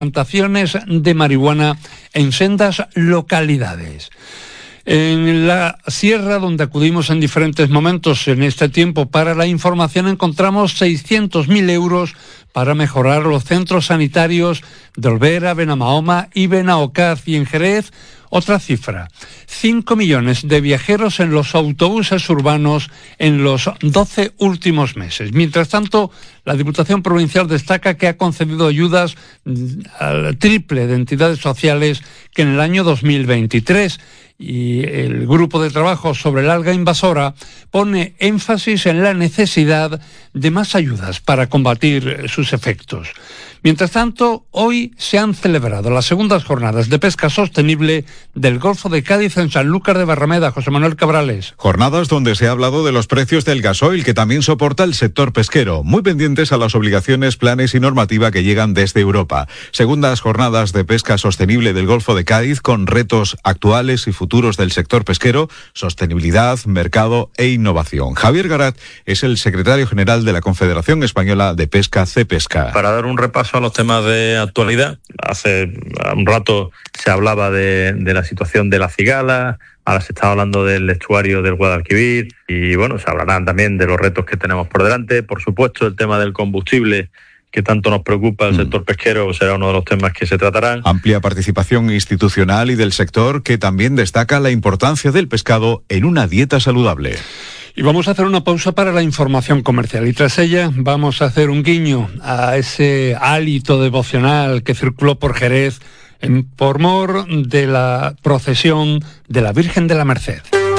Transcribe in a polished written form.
plantaciones de marihuana en sendas localidades. En la sierra, donde acudimos en diferentes momentos en este tiempo para la información, encontramos 600.000 euros para mejorar los centros sanitarios de Olvera, Benamahoma y Benaocaz. Y en Jerez, otra cifra: 5 millones de viajeros en los autobuses urbanos en los 12 últimos meses. Mientras tanto, la Diputación Provincial destaca que ha concedido ayudas al triple de entidades sociales que en el año 2023. Y el grupo de trabajo sobre el alga invasora pone énfasis en la necesidad de más ayudas para combatir sus efectos. Mientras tanto, hoy se han celebrado las segundas jornadas de pesca sostenible del Golfo de Cádiz en Sanlúcar de Barrameda. José Manuel Cabrales. Jornadas donde se ha hablado de los precios del gasoil que también soporta el sector pesquero, muy pendientes a las obligaciones, planes y normativa que llegan desde Europa. Segundas jornadas de pesca sostenible del Golfo de Cádiz con retos actuales y futuros del sector pesquero, sostenibilidad, mercado e innovación. Javier Garat es el secretario general de la Confederación Española de Pesca, CEPESCA. Para dar un repaso a los temas de actualidad, hace un rato se hablaba de la situación de la cigala, ahora se está hablando del estuario del Guadalquivir y bueno, se hablarán también de los retos que tenemos por delante. Por supuesto, el tema del combustible, que tanto nos preocupa al sector pesquero, será uno de los temas que se tratarán. Amplia participación institucional y del sector, que también destaca la importancia del pescado en una dieta saludable. Y vamos a hacer una pausa para la información comercial y tras ella vamos a hacer un guiño a ese hálito devocional que circuló por Jerez por mor de la procesión de la Virgen de la Merced.